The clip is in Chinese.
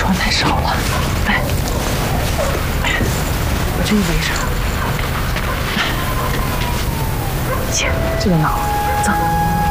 床太少了，来，我这一围上。切，这个挠，走。